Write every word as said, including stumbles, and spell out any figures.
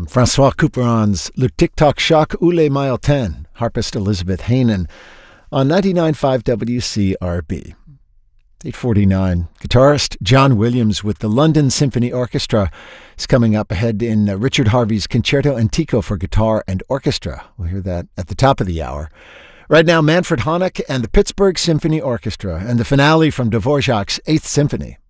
Francois Couperin's Le Tic-Toc Choc ou Les Maillotin, harpist Elizabeth Hainan on ninety-nine point five W C R B. eight forty-nine. Guitarist John Williams with the London Symphony Orchestra is coming up ahead in uh, Richard Harvey's Concerto Antico for Guitar and Orchestra. We'll hear that at the top of the hour. Right now, Manfred Honeck and the Pittsburgh Symphony Orchestra and the finale from Dvorak's Eighth Symphony.